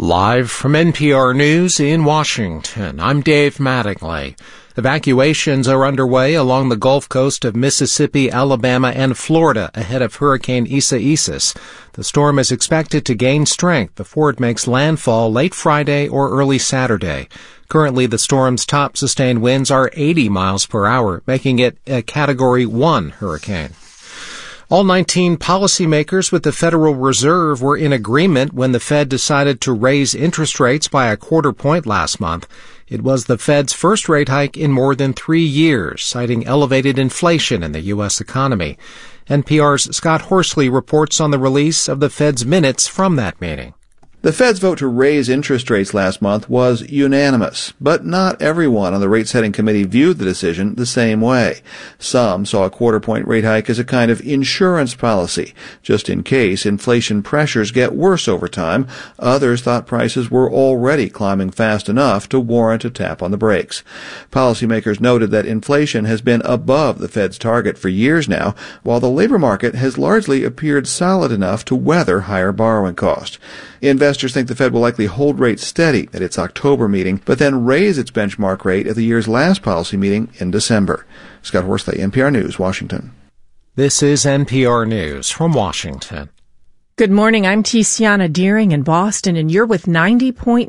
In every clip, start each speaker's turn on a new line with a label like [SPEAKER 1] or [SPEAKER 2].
[SPEAKER 1] Live from NPR News in Washington, I'm Dave Mattingly. Evacuations are underway along the Gulf Coast of Mississippi, Alabama, and Florida ahead of Hurricane Isaias. The storm is expected to gain strength before it makes landfall late Friday or early Saturday. Currently, the storm's top sustained winds are 80 miles per hour, making it a Category 1 hurricane. All 19 policymakers with the Federal Reserve were in agreement when the Fed decided to raise interest rates by a quarter point last month. It was the Fed's first rate hike in more than 3 years, citing elevated inflation in the U.S. economy. NPR's Scott Horsley reports on the release of the Fed's minutes from that meeting.
[SPEAKER 2] The Fed's vote to raise interest rates last month was unanimous, but not everyone on the rate-setting committee viewed the decision the same way. Some saw a quarter-point rate hike as a kind of insurance policy, just in case inflation pressures get worse over time. Others thought prices were already climbing fast enough to warrant a tap on the brakes. Policymakers noted that inflation has been above the Fed's target for years now, while the labor market has largely appeared solid enough to weather higher borrowing costs. Investors think the Fed will likely hold rates steady at its October meeting, but then raise its benchmark rate at the year's last policy meeting in December. Scott Horsley, NPR News, Washington.
[SPEAKER 1] This is NPR News from Washington.
[SPEAKER 3] Good morning. I'm Tiziana Deering in Boston, and you're with 90.9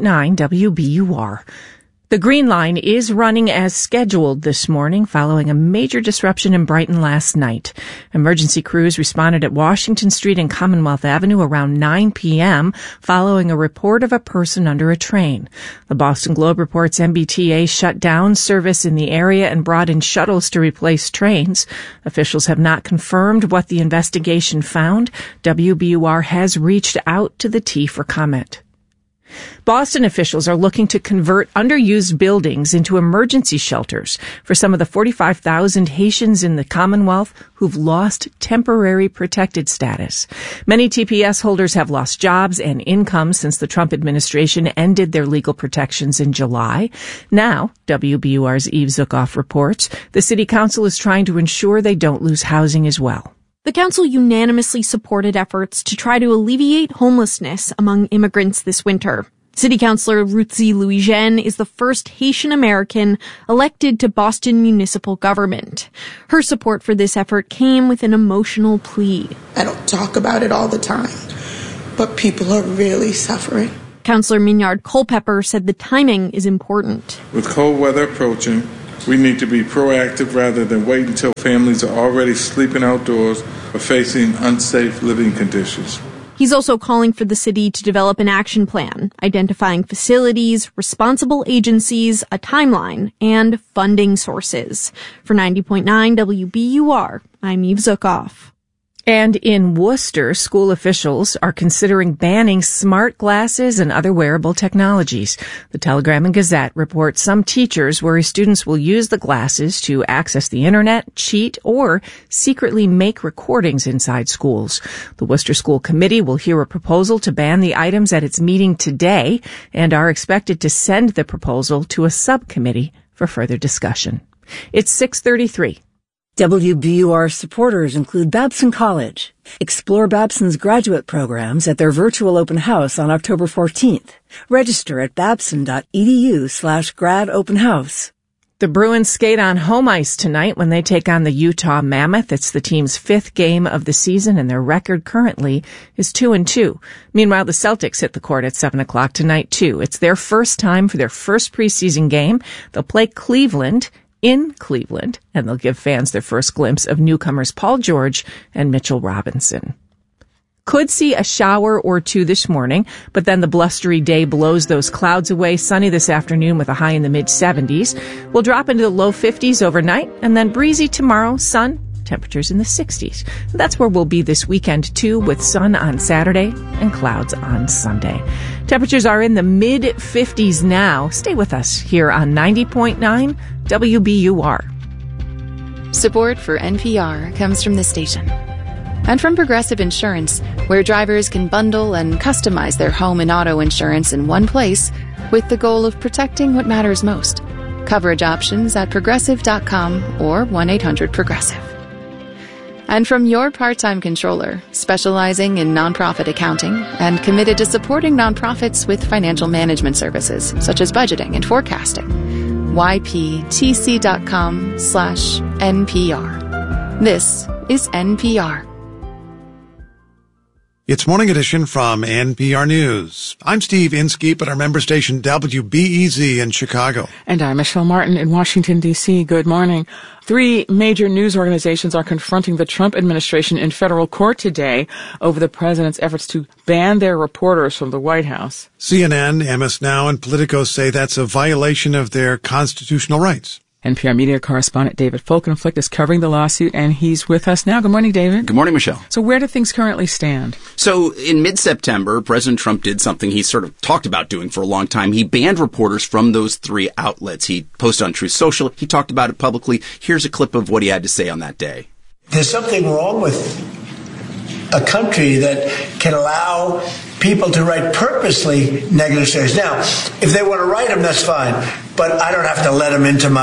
[SPEAKER 3] WBUR. The Green Line is running as scheduled this morning following a major disruption in Brighton last night. Emergency crews responded at Washington Street and Commonwealth Avenue around 9 p.m. following a report of a person under a train. The Boston Globe reports MBTA shut down service in the area and brought in shuttles to replace trains. Officials have not confirmed what the investigation found. WBUR has reached out to the T for comment. Boston officials are looking to convert underused buildings into emergency shelters for some of the 45,000 Haitians in the Commonwealth who've lost temporary protected status. Many TPS holders have lost jobs and income since the Trump administration ended their legal protections in July. Now, WBUR's Eve Zukoff reports, the City Council is trying to ensure they don't lose housing as well.
[SPEAKER 4] The council unanimously supported efforts to try to alleviate homelessness among immigrants this winter. City Councilor Ruthzi Louis-Jean is the first Haitian American elected to Boston municipal government. Her support for this effort came with an emotional plea.
[SPEAKER 5] I don't talk about it all the time, but people are really suffering.
[SPEAKER 4] Councilor Mignard Culpepper said the timing is important.
[SPEAKER 6] With cold weather approaching, we need to be proactive rather than wait until families are already sleeping outdoors or facing unsafe living conditions.
[SPEAKER 4] He's also calling for the city to develop an action plan, identifying facilities, responsible agencies, a timeline, and funding sources. For 90.9 WBUR, I'm Eve Zukoff.
[SPEAKER 3] And in Worcester, school officials are considering banning smart glasses and other wearable technologies. The Telegram and Gazette report some teachers worry students will use the glasses to access the internet, cheat, or secretly make recordings inside schools. The Worcester School Committee will hear a proposal to ban the items at its meeting today and are expected to send the proposal to a subcommittee for further discussion. It's 6:33.
[SPEAKER 7] WBUR supporters include Babson College. Explore Babson's graduate programs at their virtual open house on October 14th. Register at babson.edu/grad-open-house.
[SPEAKER 3] The Bruins skate on home ice tonight when they take on the Utah Mammoth. It's the team's 5th game of the season, and their record currently is 2-2. Meanwhile, the Celtics hit the court at 7 o'clock tonight, too. It's their first time for their first preseason game. They'll play Cleveland in Cleveland, and they'll give fans their first glimpse of newcomers Paul George and Mitchell Robinson. Could see a shower or two this morning, but then the blustery day blows those clouds away. Sunny this afternoon with a high in the mid-70s. We'll drop into the low 50s overnight, and then breezy tomorrow, sun, temperatures in the 60s. That's where we'll be this weekend, too, with sun on Saturday and clouds on Sunday. Temperatures are in the mid-50s now. Stay with us here on 90.9 WBUR.
[SPEAKER 8] Support for NPR comes from this station and from Progressive Insurance, where drivers can bundle and customize their home and auto insurance in one place with the goal of protecting what matters most. Coverage options at progressive.com or 1-800-PROGRESSIVE. And from your part-time controller, specializing in nonprofit accounting and committed to supporting nonprofits with financial management services, such as budgeting and forecasting. yptc.com/NPR. This is NPR.
[SPEAKER 9] It's Morning Edition from NPR News. I'm Steve Inskeep at our member station WBEZ in Chicago.
[SPEAKER 10] And I'm Michelle Martin in Washington, D.C. Good morning. 3 major news organizations are confronting the Trump administration in federal court today over the president's efforts to ban their reporters from the White House.
[SPEAKER 9] CNN, MS Now, and Politico say that's a violation of their constitutional rights.
[SPEAKER 10] NPR media correspondent David Folkenflik is covering the lawsuit, and he's with us now. Good morning, David.
[SPEAKER 11] Good morning, Michelle.
[SPEAKER 10] So where do things currently stand?
[SPEAKER 11] So in mid-September, President Trump did something he sort of talked about doing for a long time. He banned reporters from those 3 outlets. He posted on Truth Social. He talked about it publicly. Here's a clip of what he had to say on that day.
[SPEAKER 12] There's something wrong with a country that can allow people to write purposely negative stories. Now, if they want to write them, that's fine. But I don't have to let them into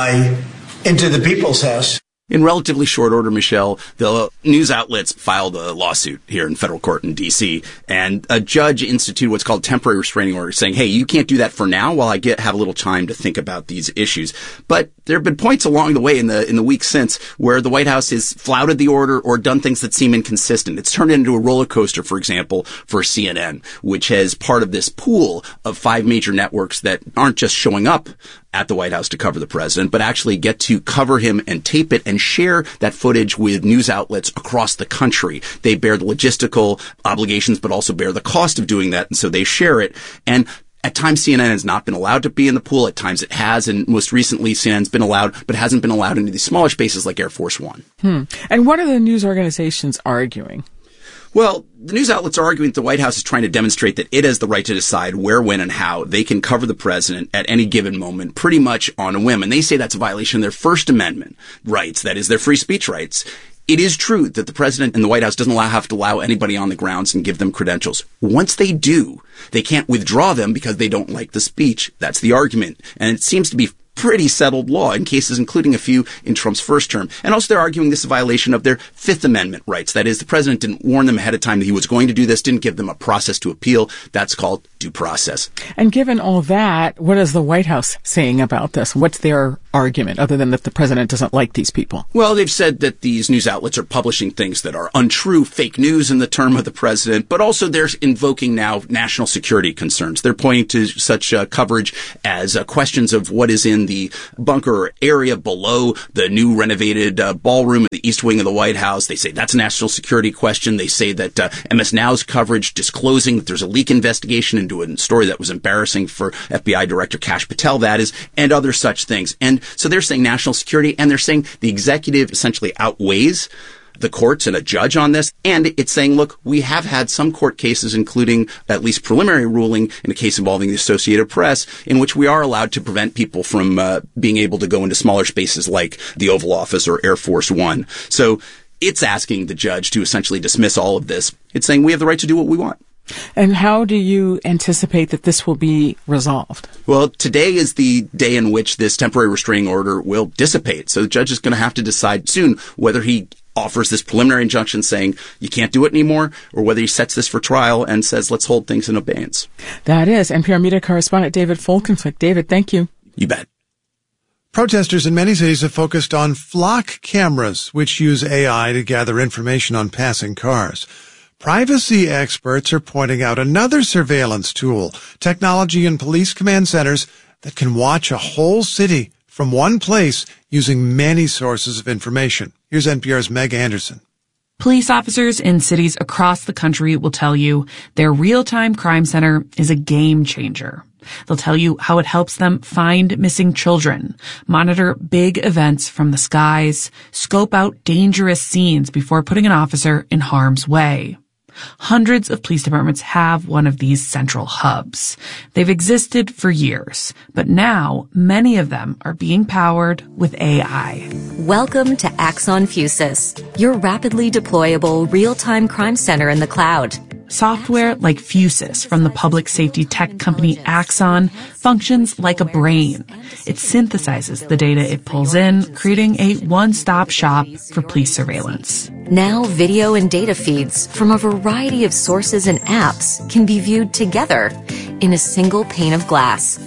[SPEAKER 12] the people's house.
[SPEAKER 11] In relatively short order, Michelle, the news outlets filed a lawsuit here in federal court in D.C., and a judge instituted what's called temporary restraining order, saying, hey, you can't do that for now while I have a little time to think about these issues. But there have been points along the way in the weeks since where the White House has flouted the order or done things that seem inconsistent. It's turned into a roller coaster, for example, for CNN, which has part of this pool of 5 major networks that aren't just showing up at the White House to cover the president, but actually get to cover him and tape it and share that footage with news outlets across the country. They bear the logistical obligations, but also bear the cost of doing that, and so they share it. And at times, CNN has not been allowed to be in the pool. At times, it has, and most recently, CNN's been allowed, but hasn't been allowed into these smaller spaces like Air Force One.
[SPEAKER 10] And what are the news organizations arguing?
[SPEAKER 11] Well, the news outlets are arguing that the White House is trying to demonstrate that it has the right to decide where, when, and how they can cover the president at any given moment, pretty much on a whim. And they say that's a violation of their First Amendment rights, that is, their free speech rights. It is true that the president and the White House doesn't have to allow anybody on the grounds and give them credentials. Once they do, they can't withdraw them because they don't like the speech. That's the argument. And it seems to be pretty settled law in cases including a few in Trump's first term. And also they're arguing this is a violation of their Fifth Amendment rights. That is, the president didn't warn them ahead of time that he was going to do this, didn't give them a process to appeal. That's called due process.
[SPEAKER 10] And given all that, what is the White House saying about this? What's their argument, other than that the president doesn't like these people?
[SPEAKER 11] Well, they've said that these news outlets are publishing things that are untrue, fake news in the term of the president, but also they're invoking now national security concerns. They're pointing to such coverage as questions of what is in the bunker area below the new renovated ballroom in the East Wing of the White House. They say that's a national security question. They say that MS Now's coverage disclosing that there's a leak investigation into a story that was embarrassing for FBI Director Kash Patel, that is, and other such things. And so they're saying national security, and they're saying the executive essentially outweighs the courts and a judge on this. And it's saying, look, we have had some court cases, including at least preliminary ruling in a case involving the Associated Press, in which we are allowed to prevent people from being able to go into smaller spaces like the Oval Office or Air Force One. So it's asking the judge to essentially dismiss all of this. It's saying we have the right to do what we want.
[SPEAKER 10] And how do you anticipate that this will be resolved?
[SPEAKER 11] Well, today is the day in which this temporary restraining order will dissipate. So the judge is going to have to decide soon whether he offers this preliminary injunction saying you can't do it anymore, or whether he sets this for trial and says let's hold things in abeyance.
[SPEAKER 10] That is NPR media correspondent David Folkenflik. David, thank you.
[SPEAKER 11] You bet.
[SPEAKER 9] Protesters in many cities have focused on flock cameras, which use AI to gather information on passing cars. Privacy experts are pointing out another surveillance tool, technology in police command centers that can watch a whole city from one place using many sources of information. Here's NPR's Meg Anderson.
[SPEAKER 13] Police officers in cities across the country will tell you their real-time crime center is a game changer. They'll tell you how it helps them find missing children, monitor big events from the skies, scope out dangerous scenes before putting an officer in harm's way. Hundreds of police departments have one of these central hubs. They've existed for years, but now many of them are being powered with AI.
[SPEAKER 14] Welcome to Axon Fusus, your rapidly deployable real-time crime center in the cloud.
[SPEAKER 13] software like Fusus from the public safety tech company Axon functions like a brain. It synthesizes the data it pulls in, creating a one-stop shop for police surveillance.
[SPEAKER 14] Now, video and data feeds from a variety of sources and apps can be viewed together in a single pane of glass.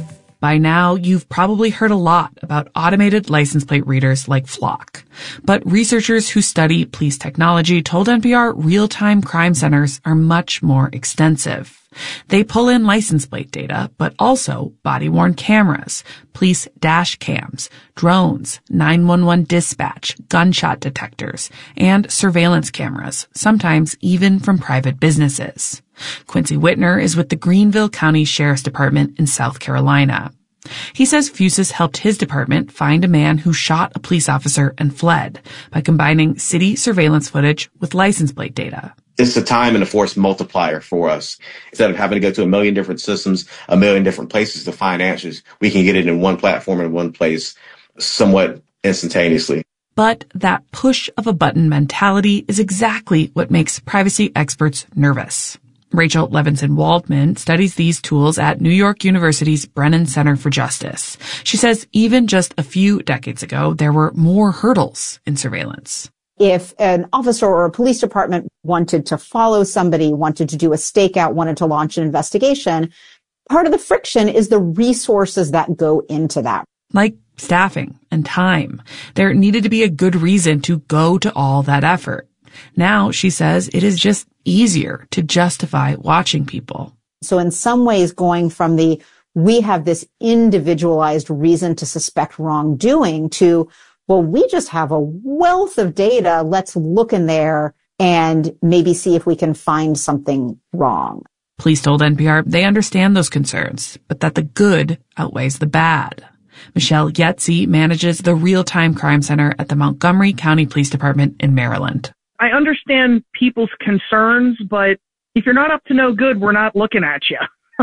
[SPEAKER 13] By now, you've probably heard a lot about automated license plate readers like Flock. But researchers who study police technology told NPR real-time crime centers are much more extensive. They pull in license plate data, but also body-worn cameras, police dash cams, drones, 911 dispatch, gunshot detectors, and surveillance cameras, sometimes even from private businesses. Quincy Whitner is with the Greenville County Sheriff's Department in South Carolina. He says Fusus helped his department find a man who shot a police officer and fled by combining city surveillance footage with license plate data.
[SPEAKER 15] It's a time and a force multiplier for us. Instead of having to go to a million different systems, a million different places to find answers, we can get it in one platform in one place somewhat instantaneously.
[SPEAKER 13] But that push of a button mentality is exactly what makes privacy experts nervous. Rachel Levinson-Waldman studies these tools at New York University's Brennan Center for Justice. She says even just a few decades ago, there were more hurdles in surveillance.
[SPEAKER 16] If an officer or a police department wanted to follow somebody, wanted to do a stakeout, wanted to launch an investigation, part of the friction is the resources that go into that.
[SPEAKER 13] Like staffing and time. There needed to be a good reason to go to all that effort. Now, she says, it is just easier to justify watching people.
[SPEAKER 16] So in some ways, going from we have this individualized reason to suspect wrongdoing to, well, we just have a wealth of data. Let's look in there and maybe see if we can find something wrong.
[SPEAKER 13] Police told NPR they understand those concerns, but that the good outweighs the bad. Michelle Yetzi manages the Real-Time Crime Center at the Montgomery County Police Department in Maryland.
[SPEAKER 17] I understand people's concerns, but if you're not up to no good, we're not looking at you.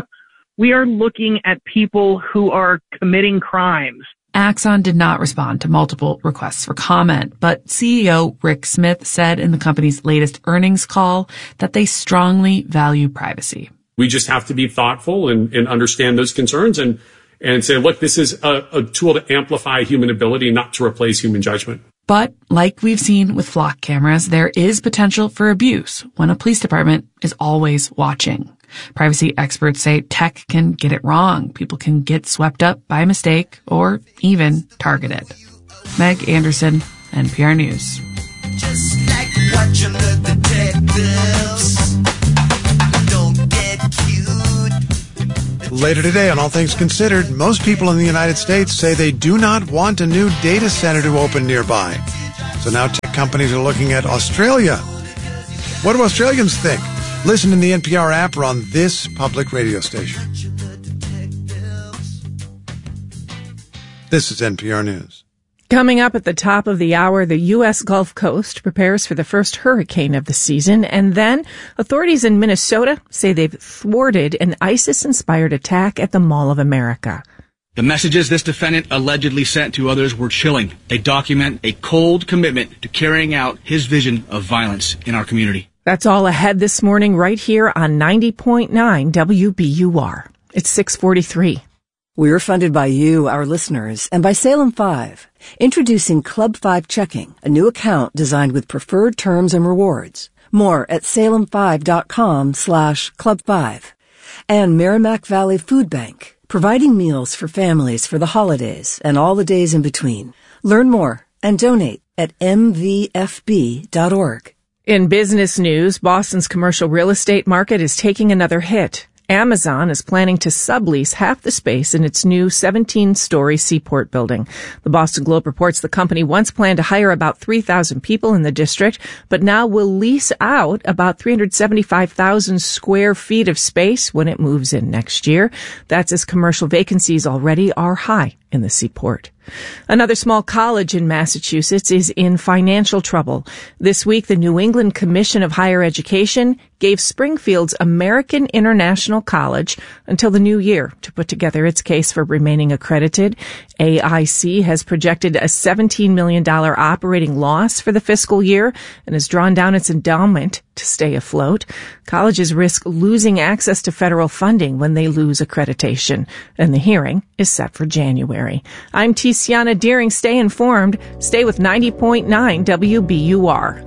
[SPEAKER 17] We are looking at people who are committing crimes.
[SPEAKER 13] Axon did not respond to multiple requests for comment, but CEO Rick Smith said in the company's latest earnings call that they strongly value privacy.
[SPEAKER 18] We just have to be thoughtful and understand those concerns and say, look, this is a tool to amplify human ability, not to replace human judgment.
[SPEAKER 13] But like we've seen with Flock cameras, there is potential for abuse when a police department is always watching. Privacy experts say tech can get it wrong. People can get swept up by mistake or even targeted. Meg Anderson, NPR News.
[SPEAKER 19] Just like watching the detectives. Don't get cute.
[SPEAKER 9] Later today on All Things Considered, most people in the United States say they do not want a new data center to open nearby. So now tech companies are looking at Australia. What do Australians think? Listen in the NPR app or on this public radio station. This is NPR News.
[SPEAKER 3] Coming up at the top of the hour, the U.S. Gulf Coast prepares for the first hurricane of the season. And then authorities in Minnesota say they've thwarted an ISIS-inspired attack at the Mall of America.
[SPEAKER 20] The messages this defendant allegedly sent to others were chilling. They document a cold commitment to carrying out his vision of violence in our community.
[SPEAKER 3] That's all ahead this morning right here on 90.9 WBUR. It's 6:43.
[SPEAKER 7] We're funded by you, our listeners, and by Salem 5. Introducing Club 5 Checking, a new account designed with preferred terms and rewards. More at salem5.com/club5. And Merrimack Valley Food Bank, providing meals for families for the holidays and all the days in between. Learn more and donate at mvfb.org.
[SPEAKER 3] In business news, Boston's commercial real estate market is taking another hit. Amazon is planning to sublease half the space in its new 17-story Seaport building. The Boston Globe reports the company once planned to hire about 3,000 people in the district, but now will lease out about 375,000 square feet of space when it moves in next year. That's as commercial vacancies already are high in the Seaport. Another small college in Massachusetts is in financial trouble. This week, the New England Commission of Higher Education gave Springfield's American International College until the new year to put together its case for remaining accredited. AIC has projected a $17 million operating loss for the fiscal year and has drawn down its endowment to stay afloat. Colleges risk losing access to federal funding when they lose accreditation, and the hearing is set for January. I'm Tiziana Deering. Stay informed. Stay with 90.9 WBUR.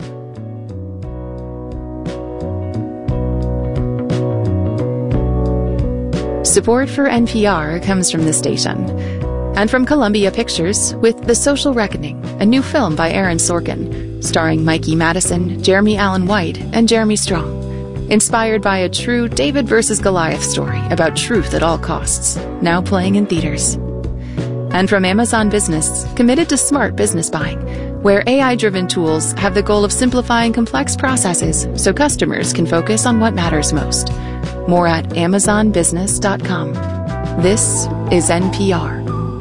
[SPEAKER 8] Support for NPR comes from the station and from Columbia Pictures with The Social Reckoning, a new film by Aaron Sorkin, starring Mikey Madison, Jeremy Allen White, and Jeremy Strong. Inspired by a true David versus Goliath story about truth at all costs, now playing in theaters. And from Amazon Business, committed to smart business buying, where AI-driven tools have the goal of simplifying complex processes so customers can focus on what matters most. More at amazonbusiness.com. This is NPR.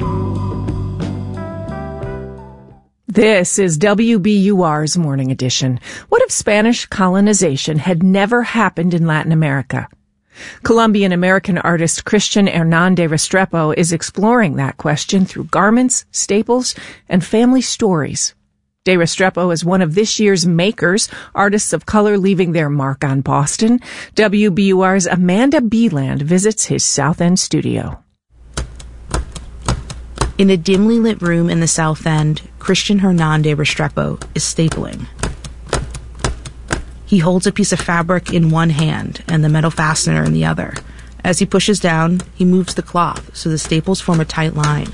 [SPEAKER 3] This is WBUR's Morning Edition. What if Spanish colonization had never happened in Latin America? Colombian-American artist Christian Hernán de Restrepo is exploring that question through garments, staples, and family stories. De Restrepo is one of this year's makers, artists of color leaving their mark on Boston. WBUR's Amanda Beeland visits his South End studio.
[SPEAKER 21] In a dimly lit room in the South End, Christian Hernán de Restrepo is stapling. He holds a piece of fabric in one hand and the metal fastener in the other. As he pushes down, he moves the cloth so the staples form a tight line.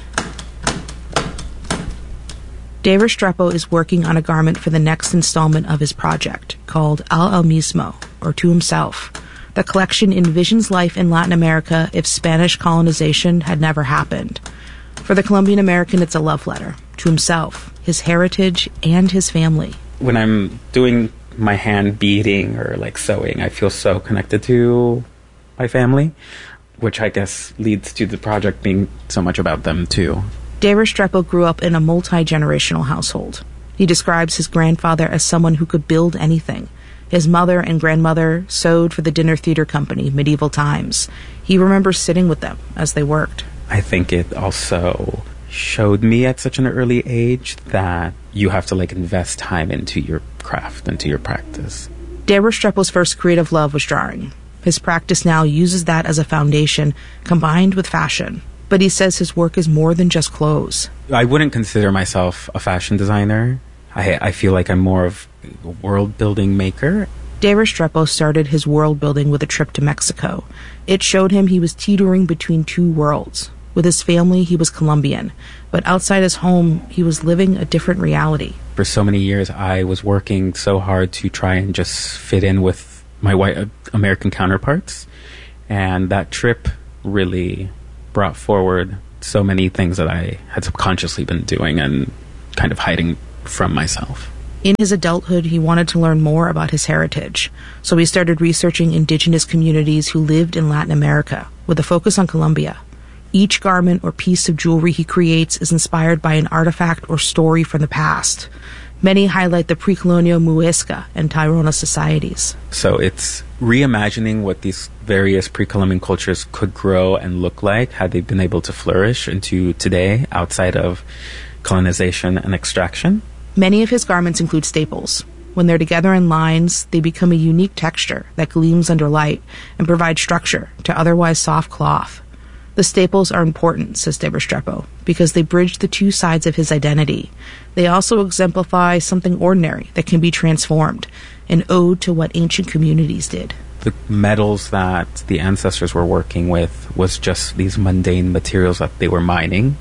[SPEAKER 21] De Restrepo is working on a garment for the next installment of his project, called A Él Mismo, or To Himself. The collection envisions life in Latin America if Spanish colonization had never happened. For the Colombian American, it's a love letter to himself, his heritage, and his family.
[SPEAKER 22] When I'm doing my hand beading or like sewing, I feel so connected to my family, which I guess leads to the project being so much about them too.
[SPEAKER 21] De Restrepo grew up in a multi-generational household. He describes his grandfather as someone who could build anything. His mother and grandmother sewed for the dinner theater company, Medieval Times. He remembers sitting with them as they worked.
[SPEAKER 22] I think it also showed me at such an early age that you have to invest time into your craft, into your practice.
[SPEAKER 21] De Restrepo's first creative love was drawing. His practice now uses that as a foundation, combined with fashion. But he says his work is more than just clothes.
[SPEAKER 22] I wouldn't consider myself a fashion designer. I feel like I'm more of a world-building maker.
[SPEAKER 21] De Restrepo started his world building with a trip to Mexico. It showed him he was teetering between two worlds. With his family, he was Colombian, but outside his home, he was living a different reality.
[SPEAKER 22] For so many years, I was working so hard to try and just fit in with my white American counterparts, and that trip really brought forward so many things that I had subconsciously been doing and kind of hiding from myself.
[SPEAKER 21] In his adulthood, he wanted to learn more about his heritage, so he started researching indigenous communities who lived in Latin America, with a focus on Colombia. Each garment or piece of jewelry he creates is inspired by an artifact or story from the past. Many highlight the pre-colonial Muisca and Tairona societies.
[SPEAKER 22] So it's reimagining what these various pre-Columbian cultures could grow and look like had they been able to flourish into today outside of colonization and extraction.
[SPEAKER 21] Many of his garments include staples. When they're together in lines, they become a unique texture that gleams under light and provides structure to otherwise soft cloth. The staples are important, says De Restrepo, because they bridge the two sides of his identity. They also exemplify something ordinary that can be transformed, an ode to what ancient communities did.
[SPEAKER 22] The metals that the ancestors were working with was just these mundane materials that they were mining,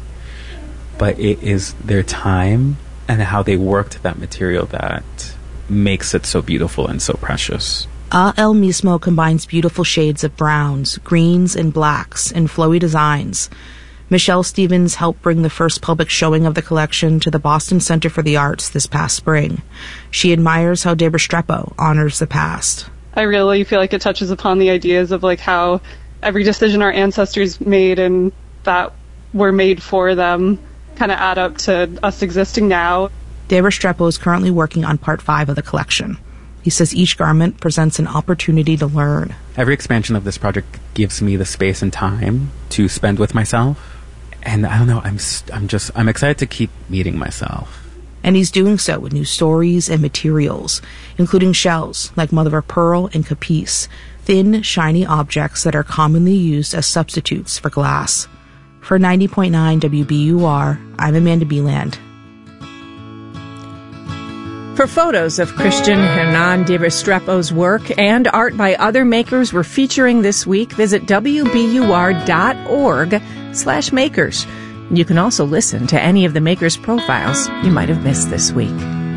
[SPEAKER 22] but it is their time and how they worked that material that makes it so beautiful and so precious.
[SPEAKER 21] A Él Mismo combines beautiful shades of browns, greens, and blacks in flowy designs. Michelle Stevens helped bring the first public showing of the collection to the Boston Center for the Arts this past spring. She admires how De Restrepo honors the past.
[SPEAKER 23] I really feel like it touches upon the ideas of how every decision our ancestors made and that were made for them kind of add up to us existing now.
[SPEAKER 21] De Restrepo is currently working on part 5 of the collection. He says each garment presents an opportunity to learn.
[SPEAKER 22] Every expansion of this project gives me the space and time to spend with myself. And I don't know, I'm excited to keep meeting myself.
[SPEAKER 21] And he's doing so with new stories and materials, including shells like mother of pearl and capiz, thin, shiny objects that are commonly used as substitutes for glass. For 90.9 WBUR, I'm Amanda Beeland.
[SPEAKER 3] For photos of Christian Hernan de Restrepo's work and art by other makers we're featuring this week, visit wbur.org/makers. You can also listen to any of the makers' profiles you might have missed this week.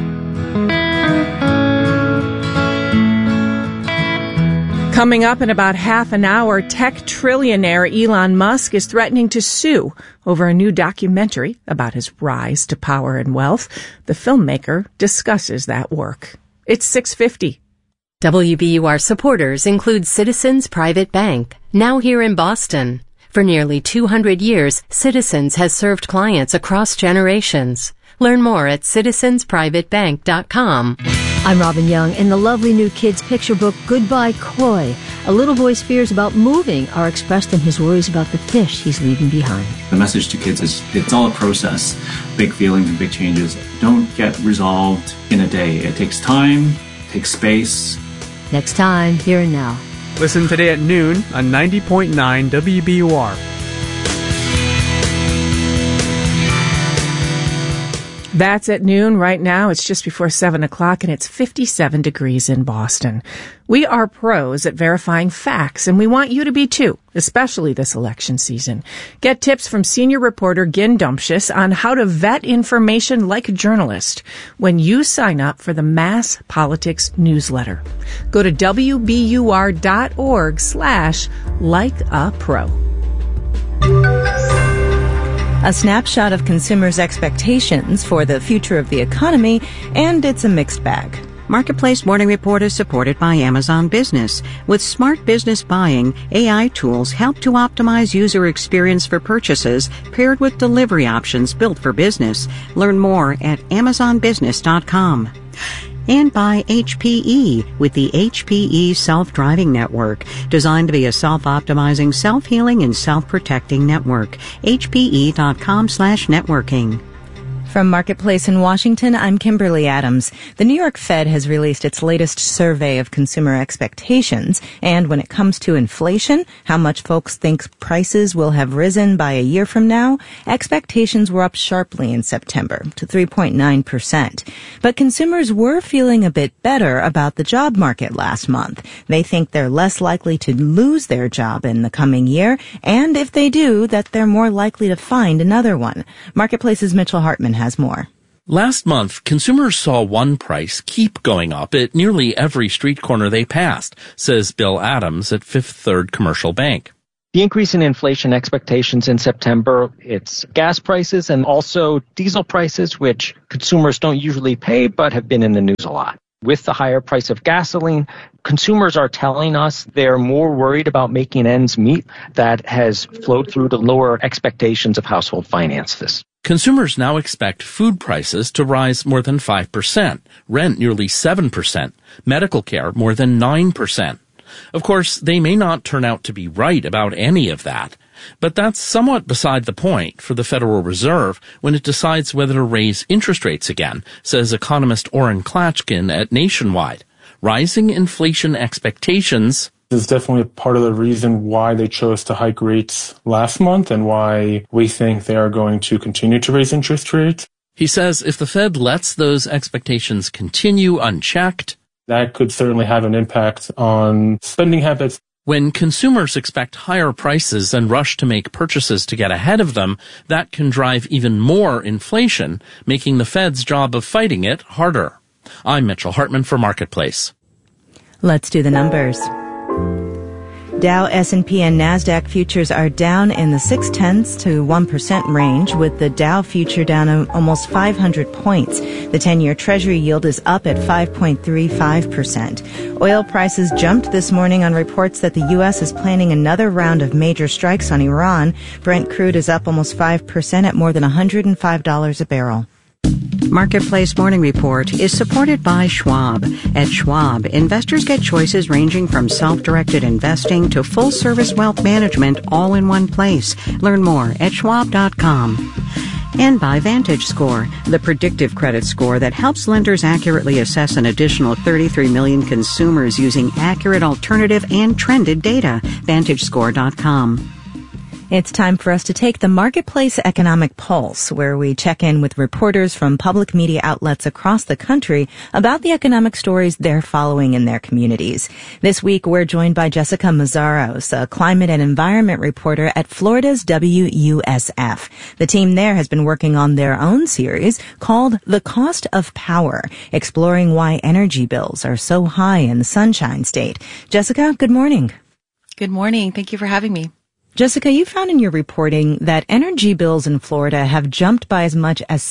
[SPEAKER 3] Coming up in about half an hour, tech trillionaire Elon Musk is threatening to sue over a new documentary about his rise to power and wealth. The filmmaker discusses that work. It's 6:50.
[SPEAKER 1] WBUR supporters include Citizens Private Bank, now here in Boston. For nearly 200 years, Citizens has served clients across generations. Learn more at citizensprivatebank.com.
[SPEAKER 2] I'm Robin Young. In the lovely new kids' picture book, Goodbye Koi, a little boy's fears about moving are expressed in his worries about the fish he's leaving behind.
[SPEAKER 5] The message to kids is it's all a process. Big feelings and big changes don't get resolved in a day. It takes time, takes space.
[SPEAKER 2] Next time, here and now.
[SPEAKER 24] Listen today at noon on 90.9 WBUR.
[SPEAKER 3] That's at noon. Right now, it's just before 7 o'clock, and it's 57 degrees in Boston. We are pros at verifying facts, and we want you to be too, especially this election season. Get tips from senior reporter Gin Dumptius on how to vet information like a journalist when you sign up for the Mass Politics newsletter. Go to wbur.org/likeapro.
[SPEAKER 25] A snapshot of consumers' expectations for the future of the economy, and it's a mixed bag.
[SPEAKER 26] Marketplace Morning Report is supported by Amazon Business. With smart business buying, AI tools help to optimize user experience for purchases, paired with delivery options built for business. Learn more at amazonbusiness.com. And by HPE with the HPE Self-Driving Network, designed to be a self-optimizing, self-healing, and self-protecting network. HPE.com/networking.
[SPEAKER 25] From Marketplace in Washington, I'm Kimberly Adams. The New York Fed has released its latest survey of consumer expectations, and when it comes to inflation, how much folks think prices will have risen by a year from now, expectations were up sharply in September to 3.9%. But consumers were feeling a bit better about the job market last month. They think they're less likely to lose their job in the coming year, and if they do, that they're more likely to find another one. Marketplace's Mitchell Hartman has more.
[SPEAKER 27] Last month, consumers saw one price keep going up at nearly every street corner they passed, says Bill Adams at Fifth Third Commercial Bank.
[SPEAKER 28] The increase in inflation expectations in September, it's gas prices and also diesel prices, which consumers don't usually pay but have been in the news a lot. With the higher price of gasoline, consumers are telling us they're more worried about making ends meet. That has flowed through to lower expectations of household finances.
[SPEAKER 27] Consumers now expect food prices to rise more than 5%, rent nearly 7%, medical care more than 9%. Of course, they may not turn out to be right about any of that, but that's somewhat beside the point for the Federal Reserve when it decides whether to raise interest rates again, says economist Orrin Klatchkin at Nationwide. Rising inflation expectations
[SPEAKER 29] is definitely part of the reason why they chose to hike rates last month and why we think they are going to continue to raise interest rates.
[SPEAKER 27] He says if the Fed lets those expectations continue unchecked,
[SPEAKER 29] that could certainly have an impact on spending habits.
[SPEAKER 27] When consumers expect higher prices and rush to make purchases to get ahead of them, that can drive even more inflation, making the Fed's job of fighting it harder. I'm Mitchell Hartman for Marketplace.
[SPEAKER 25] Let's do the numbers. Dow, S&P, and NASDAQ futures are down in the 0.6 to 1% range, with the Dow future down almost 500 points. The 10-year Treasury yield is up at 5.35%. Oil prices jumped this morning on reports that the U.S. is planning another round of major strikes on Iran. Brent crude is up almost 5% at more than $105 a barrel.
[SPEAKER 26] Marketplace Morning Report is supported by Schwab. At Schwab, investors get choices ranging from self-directed investing to full-service wealth management all in one place. Learn more at schwab.com. And by VantageScore, the predictive credit score that helps lenders accurately assess an additional 33 million consumers using accurate alternative and trended data. VantageScore.com.
[SPEAKER 25] It's time for us to take the Marketplace Economic Pulse, where we check in with reporters from public media outlets across the country about the economic stories they're following in their communities. This week, we're joined by Jessica Mazzaros, a climate and environment reporter at Florida's WUSF. The team there has been working on their own series called The Cost of Power, exploring why energy bills are so high in the Sunshine State. Jessica, good morning.
[SPEAKER 4] Good morning. Thank you for having me.
[SPEAKER 25] Jessica, you found in your reporting that energy bills in Florida have jumped by as much as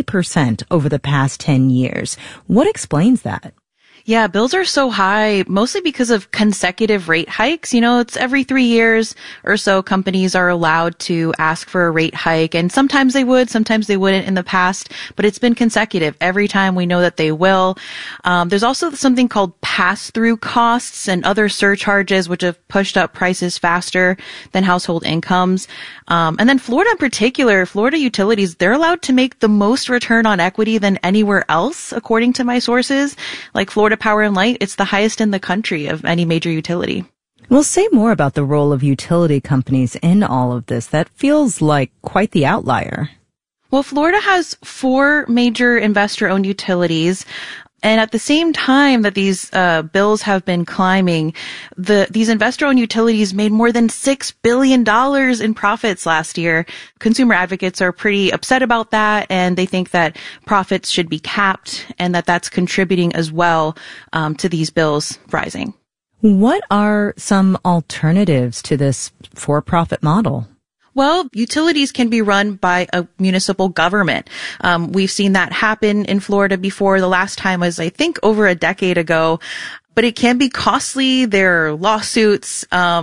[SPEAKER 25] 70% over the past 10 years. What explains that?
[SPEAKER 4] Yeah, bills are so high mostly because of consecutive rate hikes. You know, it's every 3 years or so companies are allowed to ask for a rate hike, and sometimes they would, sometimes they wouldn't in the past, but it's been consecutive. Every time we know that they will. There's also something called pass-through costs and other surcharges which have pushed up prices faster than household incomes. And then Florida in particular, Florida utilities, they're allowed to make the most return on equity than anywhere else, according to my sources. Like Florida Power and Light, it's the highest in the country of any major utility.
[SPEAKER 25] Well, say more about the role of utility companies in all of this. That feels like quite the outlier.
[SPEAKER 4] Well, Florida has 4 major investor-owned utilities. And at the same time that these bills have been climbing, these investor-owned utilities made more than $6 billion in profits last year. Consumer advocates are pretty upset about that, and they think that profits should be capped, and that that's contributing as well to these bills rising.
[SPEAKER 25] What are some alternatives to this for-profit model?
[SPEAKER 4] Well, utilities can be run by a municipal government. We've seen that happen in Florida before. The last time was, I think, over a decade ago. But it can be costly. There are lawsuits.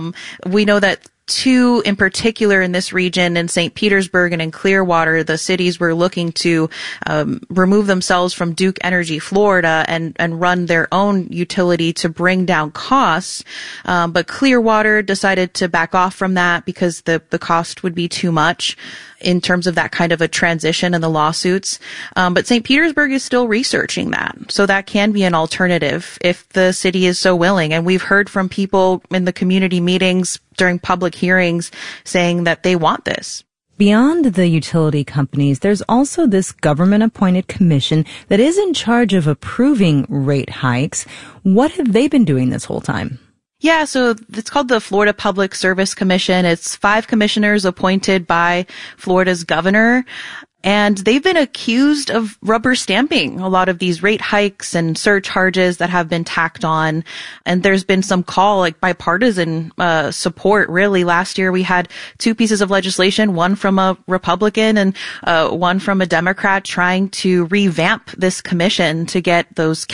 [SPEAKER 4] We know that 2 in particular in this region, in St. Petersburg and in Clearwater, the cities were looking to remove themselves from Duke Energy Florida and run their own utility to bring down costs. But Clearwater decided to back off from that because the cost would be too much in terms of that kind of a transition and the lawsuits. But St. Petersburg is still researching that. So that can be an alternative if the city is so willing. And we've heard from people in the community meetings during public hearings saying that they want this.
[SPEAKER 25] Beyond the utility companies, there's also this government-appointed commission that is in charge of approving rate hikes. What have they been doing this whole time?
[SPEAKER 4] Yeah, so it's called the Florida Public Service Commission. It's 5 commissioners appointed by Florida's governor. And they've been accused of rubber stamping a lot of these rate hikes and surcharges that have been tacked on. And there's been some call, like bipartisan support, really. Last year we had 2 pieces of legislation, one from a Republican and one from a Democrat, trying to revamp this commission to get those